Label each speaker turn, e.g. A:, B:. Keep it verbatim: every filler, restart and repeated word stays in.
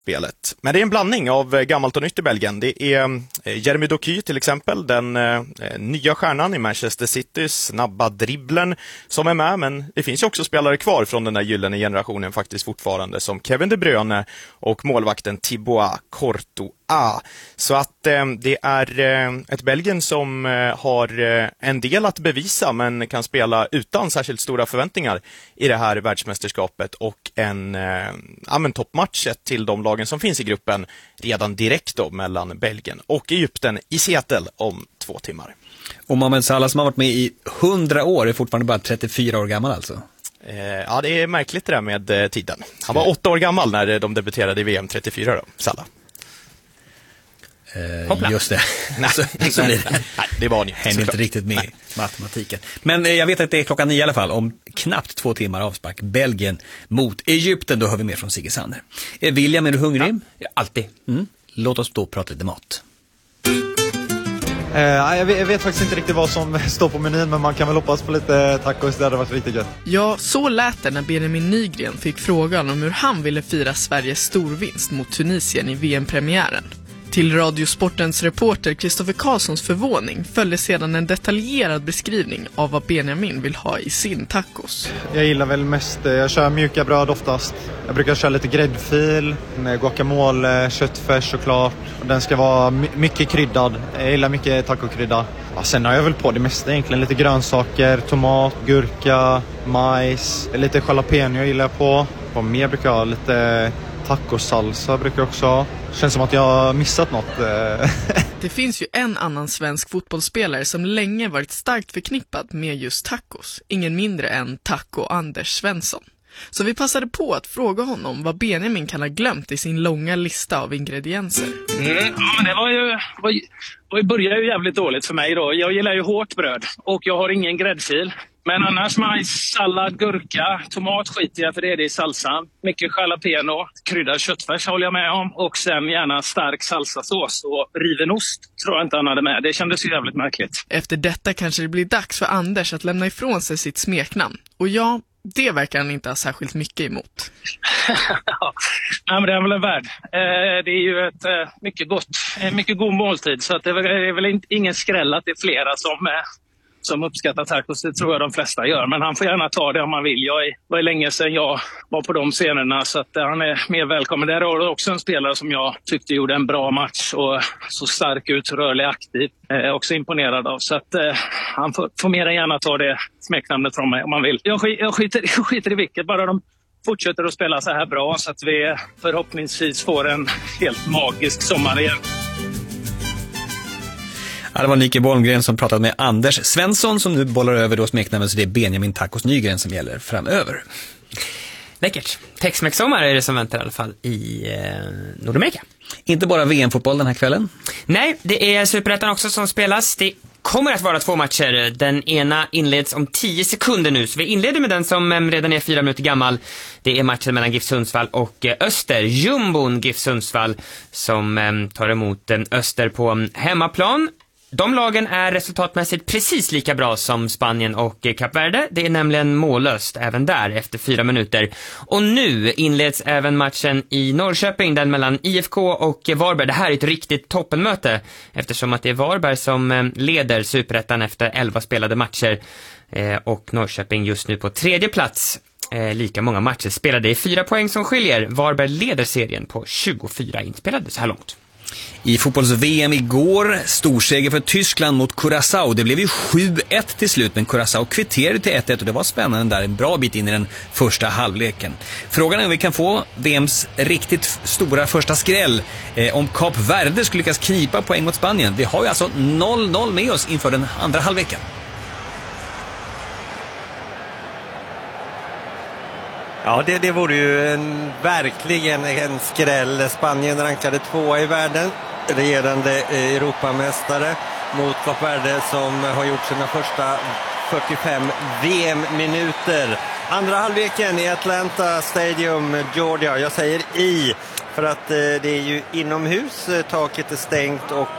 A: spelet. Men det är en blandning av gammalt och nytt i Belgien. Det är Jeremy Doku till exempel, den eh, nya stjärnan i Manchester City, snabba dribblen som är med, men det finns ju också spelare kvar från den där gyllene generationen faktiskt fortfarande, som Kevin De Bruyne och målvakten Thibaut Courtois. Så att eh, det är eh, ett Belgien som eh, har eh, en del att bevisa, men kan spela utan särskilt stora förväntningar i det här världsmästerskapet, och en eh, ja, men toppmatch till de lagen som finns i gruppen redan direkt då mellan Belgien och Egypten i Seattle om två timmar.
B: Och Mohamed Salah, som har varit med i hundra år, är fortfarande bara trettiofyra år gammal alltså.
A: Eh, ja, det är märkligt det där med eh, tiden. Han var åtta år gammal när de debuterade i V M trettiofyra då, Salah.
B: Eh, just det. så, så blir det.
A: Nej, det var ni.
B: Händer inte riktigt med Nej. matematiken. Men eh, jag vet att det är klockan nio i alla fall. Om knappt två timmar avspark. Belgien mot Egypten. Då hör vi mer från Sigge Sander. Eh, William, är du hungrig?
C: Ja, alltid.
B: Mm. Låt oss då prata lite mat.
D: Eh, jag, vet, jag vet faktiskt inte riktigt vad som står på menyn, men man kan väl hoppas på lite tacos. Det hade varit riktigt gött.
E: Ja, så lät det när Benjamin Nygren fick frågan om hur han ville fira Sveriges storvinst mot Tunisien i V M-premiären. Till Radiosportens reporter Kristoffer Karlssons förvåning följde sedan en detaljerad beskrivning av vad Benjamin vill ha i sin tacos.
D: Jag gillar väl mest, jag kör mjuka bröd oftast. Jag brukar köra lite gräddfil, med guacamole, köttfärs såklart. Den ska vara mycket kryddad. Jag gillar mycket tacokrydda. Ja, sen har jag väl på det mesta egentligen. Lite grönsaker, tomat, gurka, majs, lite jalapeno gillar jag på. Vad mer brukar jag ha? Lite tacosalsa brukar jag också ha. Känns som att jag har missat något.
E: Det finns ju en annan svensk fotbollsspelare som länge varit starkt förknippad med just tacos. Ingen mindre än Taco Anders Svensson. Så vi passade på att fråga honom vad Benjamin kan ha glömt i sin långa lista av ingredienser.
F: Mm, ja, men det var ju, var, var, började ju jävligt dåligt för mig då. Jag gillar ju hårt bröd och jag har ingen gräddfil. Men annars majs, sallad, gurka, tomat skiter jag för det är det i salsan. Mycket jalapeno, kryddad köttfärs håller jag med om. Och sen gärna stark salsasås och riven ost tror jag inte han hade med. Det kändes ju jävligt märkligt.
E: Efter detta kanske det blir dags för Anders att lämna ifrån sig sitt smeknamn. Och ja, det verkar han inte ha särskilt mycket emot.
F: Ja, men det är väl en värld. Eh, det är ju ett eh, mycket gott, en mycket god måltid. Så att det är väl ingen skräll att det är flera som... Eh, som uppskattar tacos, det tror jag de flesta gör. Men han får gärna ta det om han vill. Jag är, var är länge sedan jag var på de scenerna, så att han är mer välkommen. Där är också en spelare som jag tyckte gjorde en bra match och så stark ut, rörlig, aktiv. Eh, också imponerad av. Så att eh, han får, får mer än gärna ta det smeknamnet från mig om han vill. Jag, skit, jag, skiter, jag skiter i vilket, bara de fortsätter att spela så här bra så att vi förhoppningsvis får en helt magisk sommar igen.
B: Ja, det var Nike Bolmgren som pratade med Anders Svensson, som nu bollar över då smeknamnet, så det är Benjamin Tacos Nygren som gäller framöver.
C: Läckert. Tex-Mex-sommar är det som väntar i alla fall i eh, Nordamerika.
B: Inte bara V M-fotboll den här kvällen.
C: Nej, det är Superettan också som spelas. Det kommer att vara två matcher. Den ena inleds om tio sekunder nu. Så vi inleder med den som redan är fyra minuter gammal. Det är matchen mellan GIF Sundsvall och Öster. Jumbon GIF Sundsvall som tar emot Öster på hemmaplan. De lagen är resultatmässigt precis lika bra som Spanien och Kap Verde. Det är nämligen mållöst även där efter fyra minuter. Och nu inleds även matchen i Norrköping, den mellan I F K och Varberg. Det här är ett riktigt toppenmöte eftersom att det är Varberg som leder Superettan efter elva spelade matcher. Och Norrköping just nu på tredje plats. Lika många matcher spelade, i fyra poäng som skiljer. Varberg leder serien på tjugofyra inspelade så här långt.
B: I fotbolls-V M igår, storseger för Tyskland mot Curaçao. Det blev ju sju ett till slut, men Curaçao kvitterade till ett ett och det var spännande där, en bra bit in i den första halvleken. Frågan är om vi kan få V M:s riktigt stora första skräll, eh, om Kap Verde skulle lyckas knipa poäng mot Spanien. Vi har ju alltså noll noll med oss inför den andra halvleken.
G: Ja, det, det vore ju en, verkligen en skräll. Spanien rankade tvåa i världen, regerande Europamästare, mot Kap Verde som har gjort sina första fyrtiofem V M-minuter. Andra halvleken i Atlanta Stadium, Georgia. Jag säger i, för att eh, det är ju inomhus, taket är stängt och